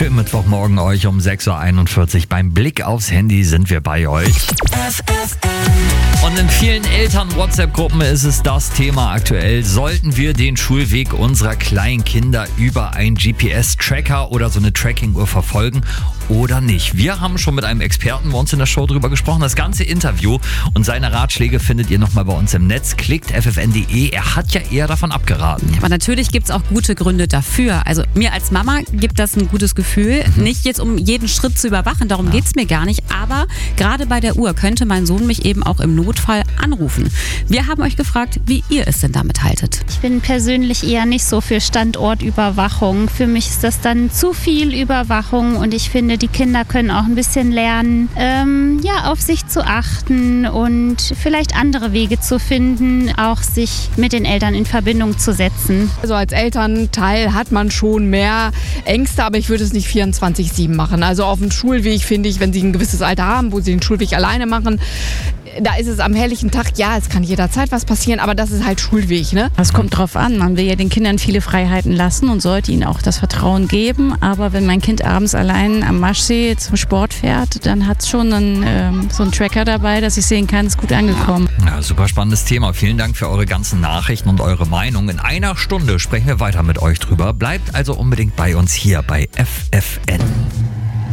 Schönen Mittwochmorgen euch um 6.41 Uhr. Beim Blick aufs Handy sind wir bei euch. Und in vielen Eltern-WhatsApp-Gruppen ist es das Thema aktuell. Sollten wir den Schulweg unserer kleinen Kinder über einen GPS-Tracker oder so eine Tracking-Uhr verfolgen oder nicht? Wir haben schon mit einem Experten bei uns in der Show drüber gesprochen. Das ganze Interview und seine Ratschläge findet ihr nochmal bei uns im Netz. Klickt ffn.de. Er hat ja eher davon abgeraten. Aber natürlich gibt es auch gute Gründe dafür. Also mir als Mama gibt das ein gutes Gefühl. Nicht jetzt, um jeden Schritt zu überwachen, darum geht es mir gar nicht. Aber gerade bei der Uhr könnte mein Sohn mich eben auch im Notfall anrufen. Wir haben euch gefragt, wie ihr es denn damit haltet. Ich bin persönlich eher nicht so für Standortüberwachung. Für mich ist das dann zu viel Überwachung und ich finde, die Kinder können auch ein bisschen lernen, auf sich zu achten und vielleicht andere Wege zu finden, auch sich mit den Eltern in Verbindung zu setzen. Also als Elternteil hat man schon mehr Ängste, aber ich würde es nicht 24/7 machen. Also auf dem Schulweg finde ich, wenn sie ein gewisses Alter haben, wo sie den Schulweg alleine machen, da ist es am helllichten Tag, ja, es kann jederzeit was passieren, aber das ist halt Schulweg, ne? Das kommt drauf an. Man will ja den Kindern viele Freiheiten lassen und sollte ihnen auch das Vertrauen geben. Aber wenn mein Kind abends allein am Maschsee zum Sport fährt, dann hat es schon so einen Tracker dabei, dass ich sehen kann, ist gut angekommen. Ja, super spannendes Thema. Vielen Dank für eure ganzen Nachrichten und eure Meinung. In einer Stunde sprechen wir weiter mit euch drüber. Bleibt also unbedingt bei uns hier bei FFN.